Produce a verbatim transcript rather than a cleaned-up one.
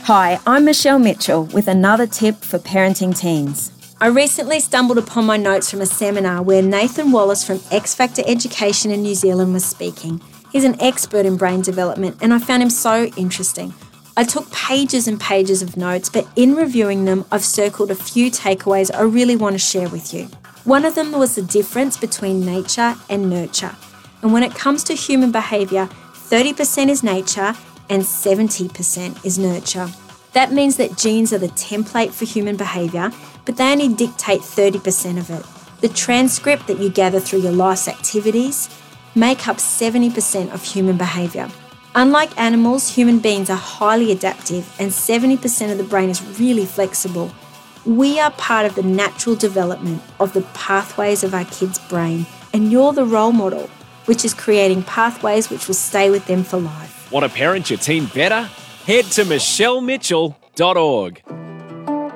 Hi, I'm Michelle Mitchell with another tip for parenting teens. I recently stumbled upon my notes from a seminar where Nathan Wallace from X Factor Education in New Zealand was speaking. He's an expert in brain development and I found him so interesting. I took pages and pages of notes, but in reviewing them, I've circled a few takeaways I really want to share with you. One of them was the difference between nature and nurture. And when it comes to human behaviour, thirty percent is nature and seventy percent is nurture. That means that genes are the template for human behaviour, but they only dictate thirty percent of it. The transcript that you gather through your life's activities make up seventy percent of human behaviour. Unlike animals, human beings are highly adaptive and seventy percent of the brain is really flexible. We are part of the natural development of the pathways of our kids' brain, and you're the role model, which is creating pathways which will stay with them for life. Want to parent your teen better? Head to michelle mitchell dot org.